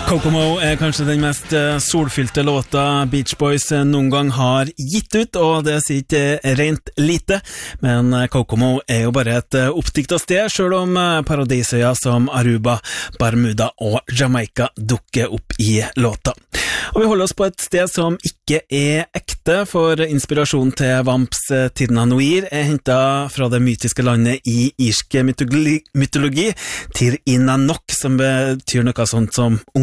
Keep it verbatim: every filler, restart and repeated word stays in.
Kokomo er kanskje den mest solfylte låta Beach Boys noen gang har gitt ut, og det sier ikke rent lite, men Kokomo er jo bare et oppdiktet sted, selv om paradisøya som Aruba, Bermuda og Jamaica dukker opp i låta. Og vi holder oss på et sted som ikke er ekte, for inspirasjon til Vamps Tirnanoir er hentet fra det mytiske landet i irsk mytologi, mytologi Tir Inanok, som betyr noe sånt som